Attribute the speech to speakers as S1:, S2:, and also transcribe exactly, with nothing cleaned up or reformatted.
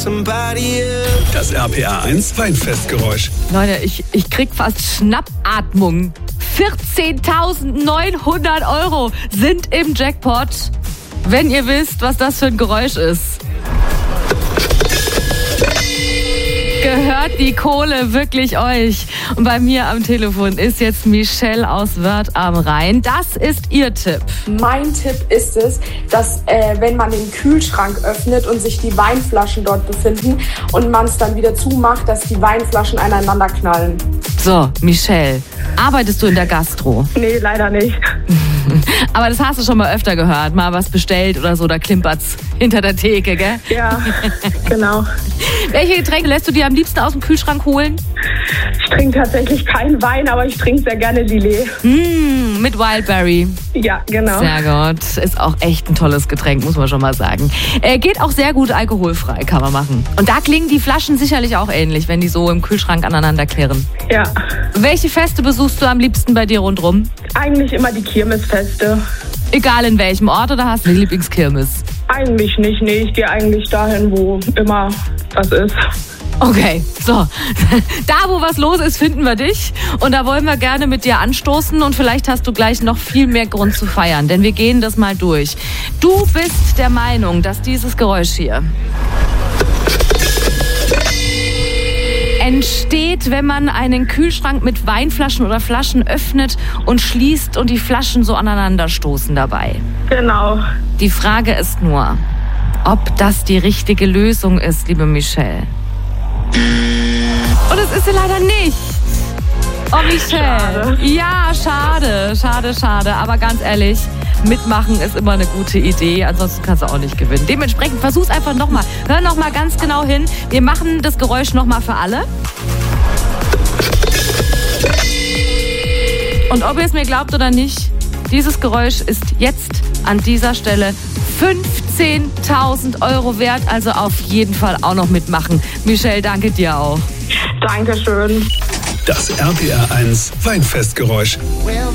S1: Das R P R eins Weinfestgeräusch.
S2: Leute, ich, ich krieg fast Schnappatmung. vierzehntausendneunhundert Euro sind im Jackpot, wenn ihr wisst, was das für ein Geräusch ist. Gehört die Kohle wirklich euch? Und bei mir am Telefon ist jetzt Michelle aus Wörth am Rhein. Das ist ihr Tipp.
S3: Mein Tipp ist es, dass äh, wenn man den Kühlschrank öffnet und sich die Weinflaschen dort befinden und man es dann wieder zumacht, dass die Weinflaschen aneinander knallen.
S2: So, Michelle, arbeitest du in der Gastro?
S3: Nee, leider nicht.
S2: Aber das hast du schon mal öfter gehört. Mal was bestellt oder so, da klimpert's hinter der Theke, gell?
S3: Ja, genau.
S2: Welche Getränke lässt du dir am liebsten aus dem Kühlschrank holen?
S3: Ich trinke tatsächlich keinen Wein, aber ich trinke sehr gerne Lillet.
S2: Mm, mit Wildberry.
S3: Ja, genau.
S2: Sehr gut. Ist auch echt ein tolles Getränk, muss man schon mal sagen. Äh, geht auch sehr gut alkoholfrei, kann man machen. Und da klingen die Flaschen sicherlich auch ähnlich, wenn die so im Kühlschrank aneinander klirren.
S3: Ja.
S2: Welche Feste besuchst du am liebsten bei dir rundherum?
S3: Eigentlich immer die Kirmesfeste.
S2: Egal in welchem Ort, oder hast du eine Lieblingskirmes?
S3: Eigentlich nicht, nee. Ich gehe eigentlich dahin, wo immer was ist.
S2: Okay, so. Da, wo was los ist, finden wir dich. Und da wollen wir gerne mit dir anstoßen. Und vielleicht hast du gleich noch viel mehr Grund zu feiern. Denn wir gehen das mal durch. Du bist der Meinung, dass dieses Geräusch hier entsteht, wenn man einen Kühlschrank mit Weinflaschen oder Flaschen öffnet und schließt und die Flaschen so aneinander stoßen dabei.
S3: Genau.
S2: Die Frage ist nur, ob das die richtige Lösung ist, liebe Michelle. Und es ist sie leider nicht. Oh, Michelle.
S3: Schade.
S2: Ja, schade, schade, schade. Aber ganz ehrlich, mitmachen ist immer eine gute Idee. Ansonsten kannst du auch nicht gewinnen. Dementsprechend versuch's einfach nochmal. Hör nochmal ganz genau hin. Wir machen das Geräusch nochmal für alle. Und ob ihr es mir glaubt oder nicht, dieses Geräusch ist jetzt an dieser Stelle fünfzehntausend Euro wert. Also auf jeden Fall auch noch mitmachen. Michelle, danke dir auch.
S3: Dankeschön.
S1: Das R P R eins Weinfestgeräusch.
S4: Well,